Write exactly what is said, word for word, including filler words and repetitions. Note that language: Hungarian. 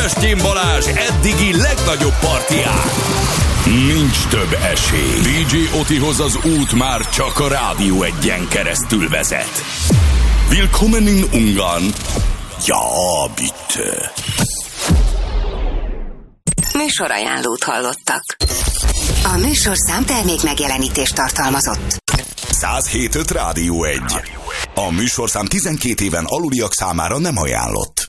Keresztjén Balázs eddigi legnagyobb partián. Nincs több esély. dé dzsé Otihoz az út már csak a Rádió Egyen keresztül vezet. Willkommen in Ungarn. Ja, bitte. Műsorajánlót hallottak. A műsorszám termék megjelenítést tartalmazott. száz hét öt Rádió egy. A műsorszám tizenkét éven aluliak számára nem ajánlott.